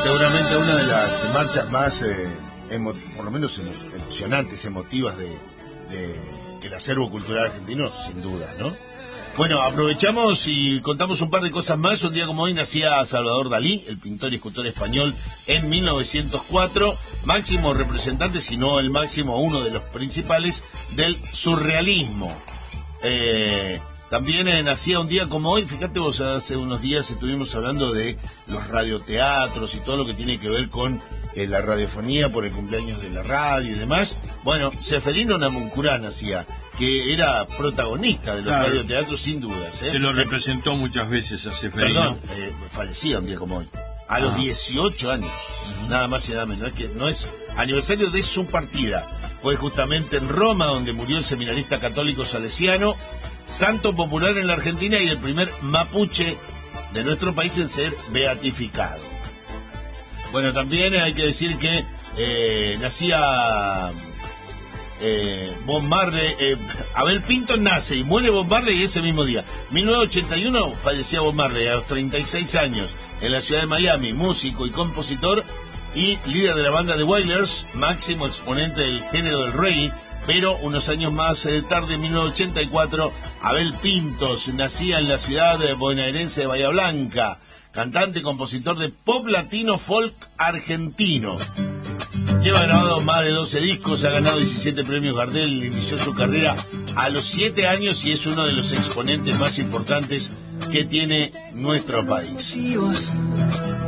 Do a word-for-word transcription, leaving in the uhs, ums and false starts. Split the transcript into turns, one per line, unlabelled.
Seguramente una de las marchas más, eh, emo, por lo menos emo, emocionantes, emotivas de, de el acervo cultural argentino, sin duda, ¿no? Bueno, aprovechamos y contamos un par de cosas más. Un día como hoy nacía Salvador Dalí, el pintor y escultor español, en mil novecientos cuatro, máximo representante, si no el máximo, uno de los principales del surrealismo. Eh... También eh, nacía un día como hoy, fíjate vos, hace unos días estuvimos hablando de los radioteatros y todo lo que tiene que ver con eh, la radiofonía por el cumpleaños de la radio y demás. Bueno, Seferino Namuncurá nacía, que era protagonista de los claro. radioteatros sin dudas. ¿eh?
Se lo representó muchas veces a Seferino.
Perdón, eh, fallecía un día como hoy, a los ah. dieciocho años, uh-huh. nada más y nada menos. Es que no es aniversario de su partida, fue justamente en Roma donde murió el seminarista católico salesiano, santo popular en la Argentina y el primer mapuche de nuestro país en ser beatificado. Bueno, también hay que decir que eh, nacía eh, Bob Marley, eh, Abel Pintos nace y muere Bob Marley ese mismo día. mil novecientos ochenta y uno fallecía Bob Marley a los treinta y seis años en la ciudad de Miami, músico y compositor y líder de la banda The Wailers, máximo exponente del género del reggae. Pero unos años más eh, tarde, en mil novecientos ochenta y cuatro, Abel Pintos nacía en la ciudad de bonaerense de Bahía Blanca, cantante y compositor de pop latino folk argentino. Lleva grabado más de doce discos, ha ganado diecisiete premios Gardel, inició su carrera a los siete años y es uno de los exponentes más importantes que tiene nuestro país.